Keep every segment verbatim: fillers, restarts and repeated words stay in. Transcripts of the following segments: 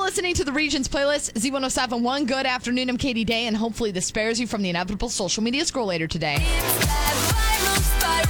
listening to the Regions playlist, Z one oh seven point one. Good afternoon, I'm Katie Day, and hopefully this spares you from the inevitable social media scroll later today. It's that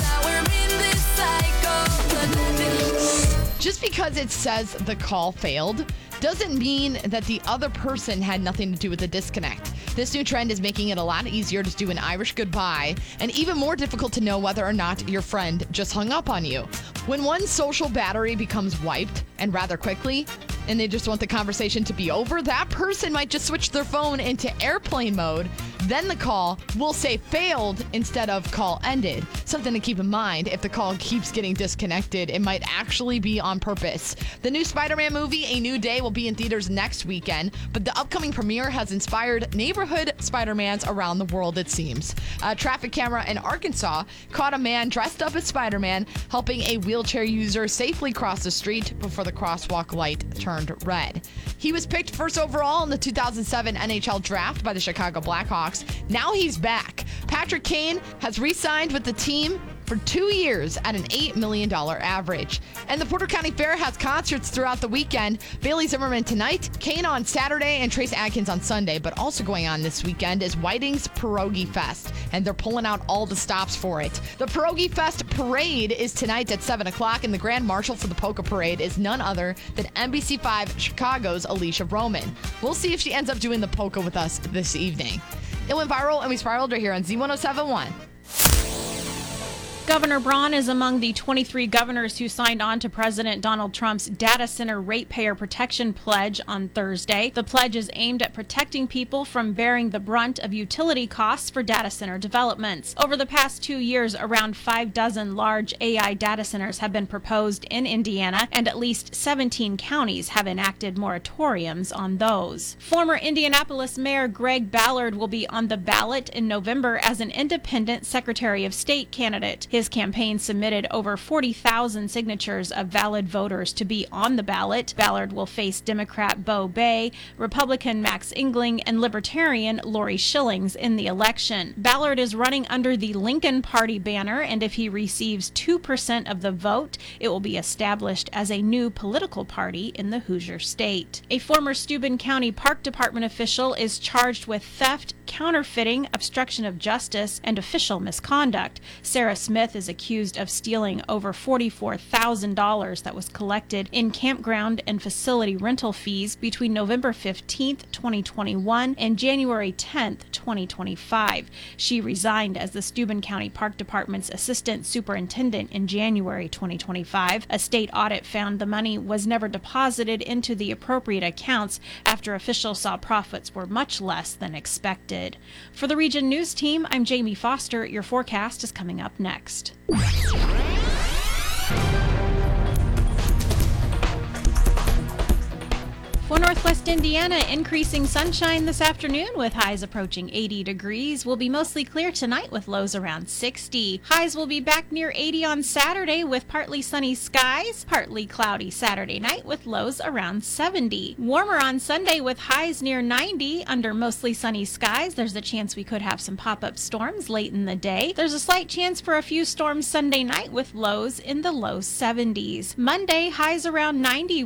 viral spiral, now we're in this cycle. Just because it says the call failed doesn't mean that the other person had nothing to do with the disconnect. This new trend is making it a lot easier to do an Irish goodbye and even more difficult to know whether or not your friend just hung up on you. When one social battery becomes wiped, and rather quickly, and they just want the conversation to be over, that person might just switch their phone into airplane mode. Then the call will say failed instead of call ended. Something to keep in mind, if the call keeps getting disconnected, it might actually be on purpose. The new Spider-Man movie, A New Day, will be in theaters next weekend, but the upcoming premiere has inspired neighborhood Spider-Mans around the world, it seems. A traffic camera in Arkansas caught a man dressed up as Spider-Man helping a wheelchair user safely cross the street before the crosswalk light turned red. He was picked first overall in the two thousand seven N H L draft by the Chicago Blackhawks. Now he's back. Patrick Kane has re-signed with the team for two years at an eight million dollars average. And the Porter County Fair has concerts throughout the weekend. Bailey Zimmerman tonight, Kane on Saturday, and Trace Adkins on Sunday. But also going on this weekend is Whiting's Pierogi Fest, and they're pulling out all the stops for it. The Pierogi Fest parade is tonight at seven o'clock, and the Grand Marshal for the Polka Parade is none other than N B C five Chicago's Alicia Roman. We'll see if she ends up doing the polka with us this evening. It went viral, and we spiraled right here on Z one oh seven point one. Governor Braun is among the twenty-three governors who signed on to President Donald Trump's data center ratepayer protection pledge on Thursday. The pledge is aimed at protecting people from bearing the brunt of utility costs for data center developments. Over the past two years, around five dozen large A I data centers have been proposed in Indiana, and at least seventeen counties have enacted moratoriums on those. Former Indianapolis Mayor Greg Ballard will be on the ballot in November as an independent Secretary of State candidate. His campaign submitted over forty thousand signatures of valid voters to be on the ballot. Ballard will face Democrat Bo Bay, Republican Max Engling, and Libertarian Lori Schillings in the election. Ballard is running under the Lincoln Party banner, and if he receives two percent of the vote, it will be established as a new political party in the Hoosier State. A former Steuben County Park Department official is charged with theft, counterfeiting, obstruction of justice, and official misconduct. Sarah Smith is accused of stealing over forty-four thousand dollars that was collected in campground and facility rental fees between November fifteenth, twenty twenty-one and January tenth, twenty twenty-five. She resigned as the Steuben County Park Department's assistant superintendent in January twenty twenty-five. A state audit found the money was never deposited into the appropriate accounts after officials saw profits were much less than expected. For the Region News Team, I'm Jamie Foster. Your forecast is coming up next. For Northwest Indiana, increasing sunshine this afternoon with highs approaching eighty degrees. Will be mostly clear tonight with lows around sixty. Highs will be back near eighty on Saturday with partly sunny skies. Partly cloudy Saturday night with lows around seventy. Warmer on Sunday with highs near ninety under mostly sunny skies. There's a chance we could have some pop-up storms late in the day. There's a slight chance for a few storms Sunday night with lows in the low seventies. Monday, highs around ninety.